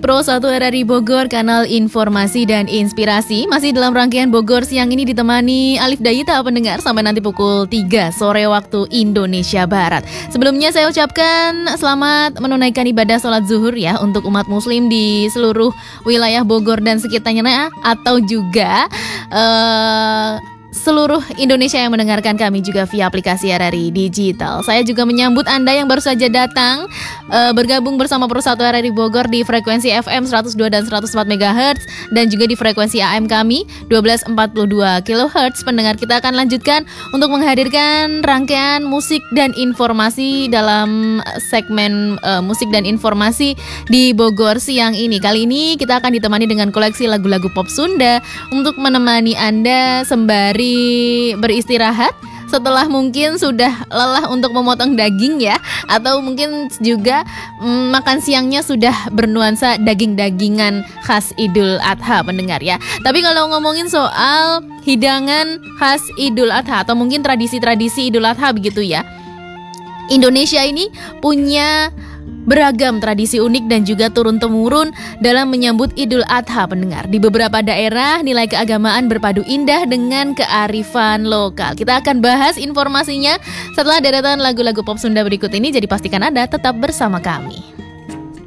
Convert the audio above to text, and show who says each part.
Speaker 1: Pro 1 RRI Bogor, kanal informasi dan inspirasi. Masih dalam rangkaian Bogor siang ini ditemani Alif Dayita pendengar sampai nanti pukul 3 sore waktu Indonesia Barat. Sebelumnya saya ucapkan selamat menunaikan ibadah sholat zuhur ya untuk umat muslim di seluruh wilayah Bogor dan sekitarnya, atau juga seluruh Indonesia yang mendengarkan kami juga via aplikasi RRI Digital. Saya juga menyambut Anda yang baru saja datang bergabung bersama Pro 1 RRI Bogor di frekuensi FM 102 dan 104 MHz dan juga di frekuensi AM kami 1242 kHz. Pendengar, kita akan lanjutkan untuk menghadirkan rangkaian musik dan informasi dalam segmen musik dan informasi di Bogor siang ini. Kali ini kita akan ditemani dengan koleksi lagu-lagu pop Sunda untuk menemani Anda sembari beristirahat setelah mungkin sudah lelah untuk memotong daging ya, atau mungkin juga makan siangnya sudah bernuansa daging-dagingan khas Idul Adha pendengar ya. Tapi kalau ngomongin soal hidangan khas Idul Adha atau mungkin tradisi-tradisi Idul Adha begitu ya, Indonesia ini punya beragam tradisi unik dan juga turun-temurun dalam menyambut Idul Adha pendengar. Di beberapa daerah nilai keagamaan berpadu indah dengan kearifan lokal. Kita akan bahas informasinya setelah deretan lagu-lagu pop Sunda berikut ini, jadi pastikan Anda tetap bersama kami.